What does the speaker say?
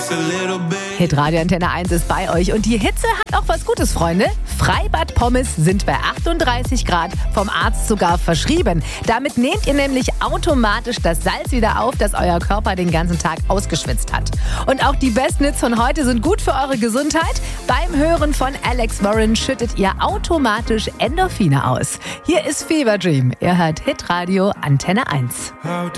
Hitradio Antenne 1 ist bei euch und die Hitze hat auch was Gutes, Freunde. Freibad-Pommes sind bei 38 Grad vom Arzt sogar verschrieben. Damit nehmt ihr nämlich automatisch das Salz wieder auf, das euer Körper den ganzen Tag ausgeschwitzt hat. Und auch die besten Hits von heute sind gut für eure Gesundheit. Beim Hören von Alex Warren schüttet ihr automatisch Endorphine aus. Hier ist Fever Dream. Ihr hört Hitradio Antenne 1.